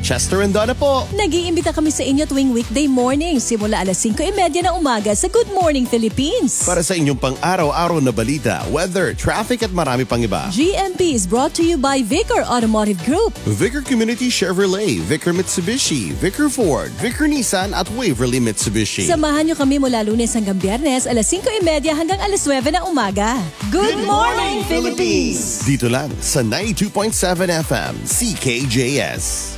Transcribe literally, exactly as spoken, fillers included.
Chester and Donna po. Nag-iimbita kami sa inyo tuwing weekday morning simula alas singko trenta ng umaga sa Good Morning Philippines. Para sa inyong pang-araw-araw na balita, weather, traffic at marami pang iba. G M P is brought to you by Vicar Automotive Group, Vicar Community Chevrolet, Vicar Mitsubishi, Vicar Ford, Vicar Nissan at Waverly Mitsubishi. Samahan nyo kami mula Lunes hanggang Biyernes alas singko trenta hanggang alas nuwebe ng umaga. Good, Good Morning Philippines! Dito lang sa ninety-two point seven F M C K J S.